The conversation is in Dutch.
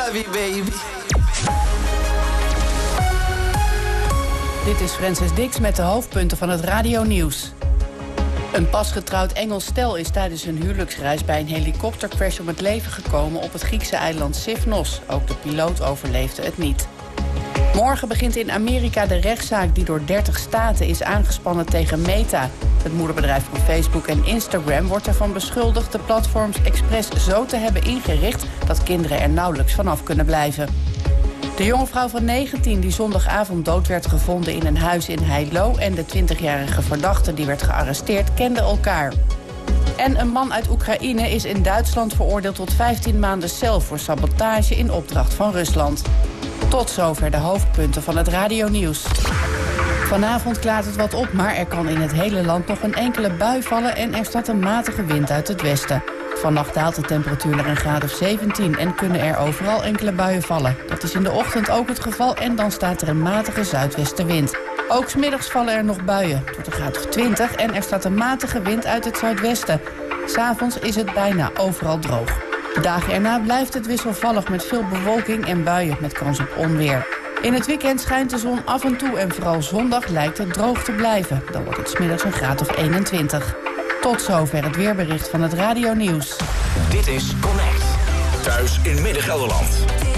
love you, baby. Dit is Francis Dix met de hoofdpunten van het radionieuws. Een pasgetrouwd Engels stel is tijdens een huwelijksreis bij een helikoptercrash om het leven gekomen op het Griekse eiland Sifnos. Ook de piloot overleefde het niet. Morgen begint in Amerika de rechtszaak die door 30 staten is aangespannen tegen Meta. Het moederbedrijf van Facebook en Instagram wordt ervan beschuldigd de platforms expres zo te hebben ingericht dat kinderen er nauwelijks vanaf kunnen blijven. De jonge vrouw van 19 die zondagavond dood werd gevonden in een huis in Heilo en de 20-jarige verdachte die werd gearresteerd kenden elkaar. En een man uit Oekraïne is in Duitsland veroordeeld tot 15 maanden cel voor sabotage in opdracht van Rusland. Tot zover de hoofdpunten van het radionieuws. Vanavond klaart het wat op, maar er kan in het hele land nog een enkele bui vallen en er staat een matige wind uit het westen. Vannacht daalt de temperatuur naar een graad of 17 en kunnen er overal enkele buien vallen. Dat is in de ochtend ook het geval en dan staat er een matige zuidwestenwind. Ook 's middags vallen er nog buien. Het wordt een graad of 20 en er staat een matige wind uit het zuidwesten. 'S Avonds is het bijna overal droog. De dagen erna blijft het wisselvallig met veel bewolking en buien met kans op onweer. In het weekend schijnt de zon af en toe en vooral zondag lijkt het droog te blijven. Dan wordt het 's middags een graad of 21. Tot zover het weerbericht van het radionieuws. Dit is Connect. Thuis in Midden-Gelderland.